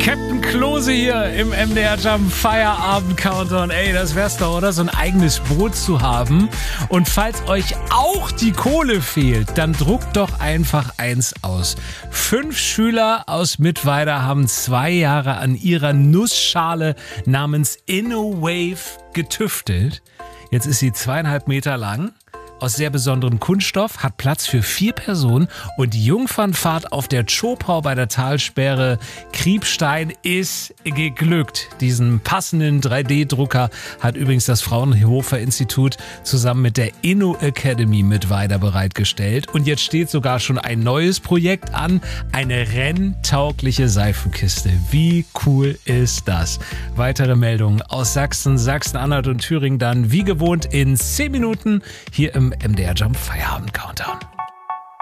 Captain Klose hier im MDR Jump Feierabend Countdown. Ey, das wär's doch, oder? So ein eigenes Boot zu haben. Und falls euch auch die Kohle fehlt, dann druckt doch einfach eins aus. 5 Schüler aus Mittweida haben 2 Jahre an ihrer Nussschale namens InnoWave getüftelt. Jetzt ist sie 2,5 Meter lang. Aus sehr besonderem Kunststoff, hat Platz für 4 Personen und die Jungfernfahrt auf der Zschopau bei der Talsperre Kriebstein ist geglückt. Diesen passenden 3D-Drucker hat übrigens das Fraunhofer Institut zusammen mit der Inno Academy Mittweida bereitgestellt. Und jetzt steht sogar schon ein neues Projekt an, eine renntaugliche Seifenkiste. Wie cool ist das? Weitere Meldungen aus Sachsen, Sachsen-Anhalt und Thüringen dann wie gewohnt in 10 Minuten hier im MDR Jump Feierabend Countdown.